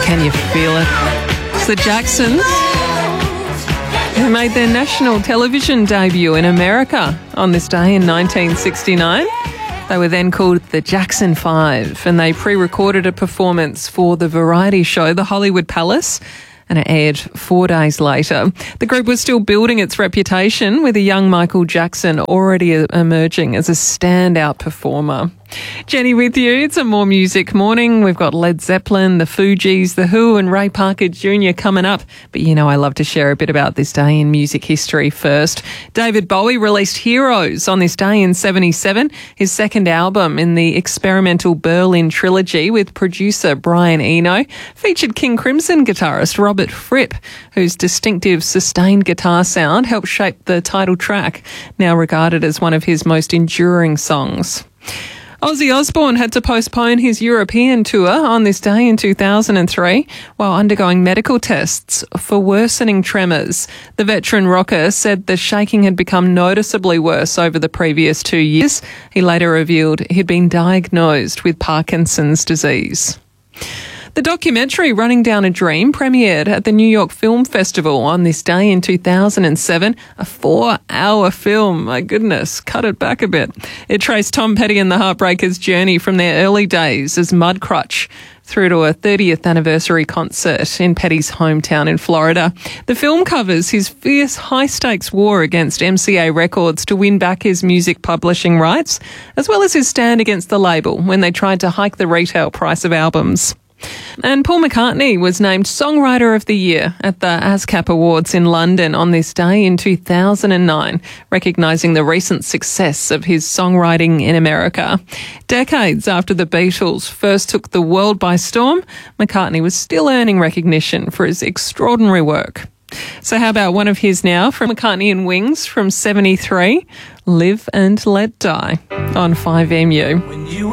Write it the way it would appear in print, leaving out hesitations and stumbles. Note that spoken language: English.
Can you feel it? It's the Jacksons, who made their national television debut in America on this day in 1969. They were then called the Jackson 5, and they pre-recorded a performance for the variety show The Hollywood Palace, and it aired 4 days later. The group was still building its reputation, with a young Michael Jackson already emerging as a standout performer. Jenny with you. It's a More Music morning. We've got Led Zeppelin, the Fugees, The Who and Ray Parker Jr. coming up. But you know I love to share a bit about this day in music history first. David Bowie released Heroes on this day in 1977, his second album in the experimental Berlin trilogy with producer Brian Eno. Featured King Crimson guitarist Robert Fripp, whose distinctive sustained guitar sound helped shape the title track, now regarded as one of his most enduring songs. Ozzy Osbourne had to postpone his European tour on this day in 2003 while undergoing medical tests for worsening tremors. The veteran rocker said the shaking had become noticeably worse over the previous 2 years. He later revealed he'd been diagnosed with Parkinson's disease. The documentary Running Down a Dream premiered at the New York Film Festival on this day in 2007. A 4-hour film. My goodness, cut it back a bit. It traced Tom Petty and the Heartbreakers' journey from their early days as Mudcrutch through to a 30th anniversary concert in Petty's hometown in Florida. The film covers his fierce high-stakes war against MCA Records to win back his music publishing rights, as well as his stand against the label when they tried to hike the retail price of albums. And Paul McCartney was named Songwriter of the Year at the ASCAP Awards in London on this day in 2009, recognising the recent success of his songwriting in America. Decades after the Beatles first took the world by storm, McCartney was still earning recognition for his extraordinary work. So how about one of his now, from McCartney and Wings from 1973, Live and Let Die on 5MU.